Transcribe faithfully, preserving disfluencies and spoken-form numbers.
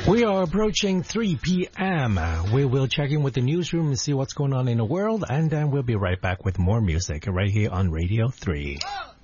We are approaching three p.m. We will check in with the newsroom and see what's going on in the world, and then we'll be right back with more music right here on Radio three.